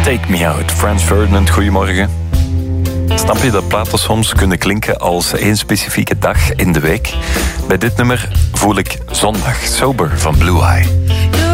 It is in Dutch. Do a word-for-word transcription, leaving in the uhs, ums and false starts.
Take Me Out. Franz Ferdinand, goedemorgen. Snap je dat platen soms kunnen klinken als één specifieke dag in de week? Bij dit nummer voel ik zondag. Sober van Blue Eye.